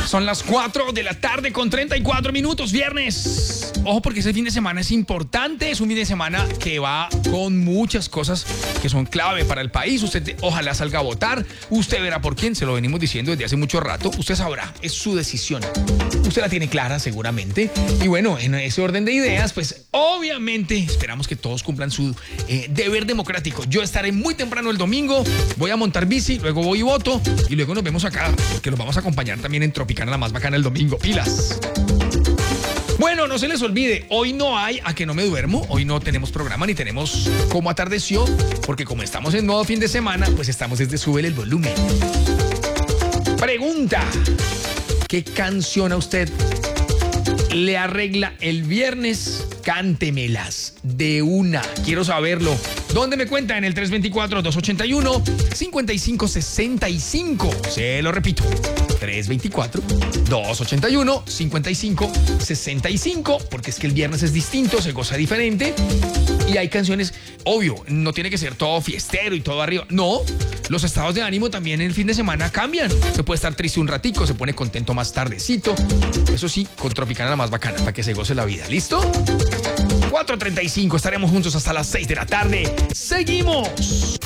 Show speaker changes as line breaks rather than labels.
Son las 4 de la tarde con 34 minutos, viernes. Ojo, porque ese fin de semana es importante. Es un fin de semana que va con muchas cosas que son clave para el país. Usted ojalá salga a votar. Usted verá por quién. Se lo venimos diciendo desde hace mucho rato. Usted sabrá. Es su decisión. Usted la tiene clara seguramente. Y bueno, en ese orden de ideas, pues obviamente esperamos que todos cumplan su deber democrático. Yo estaré muy temprano el domingo. Voy a montar bici, luego voy y voto. Y luego nos vemos acá, porque los vamos a acompañar también en Tropicana, la más bacana, el domingo. Pilas. Bueno, no se les olvide, hoy no hay A que no me duermo, hoy no tenemos programa ni tenemos Cómo atardeció, porque como estamos en modo fin de semana, pues estamos desde Súbele el volumen. Pregunta, ¿qué canción a usted le arregla el viernes? Cántemelas de una, quiero saberlo. ¿Dónde me cuenta? En el 324-281-5565. Se lo repito, 324-281-5565, porque es que el viernes es distinto, se goza diferente y hay canciones, obvio, no tiene que ser todo fiestero y todo arriba, no, los estados de ánimo también en el fin de semana cambian, se puede estar triste un ratico, se pone contento más tardecito, eso sí, con Tropicana la más bacana, para que se goce la vida, ¿listo? 4:35, estaremos juntos hasta las 6 de la tarde, seguimos.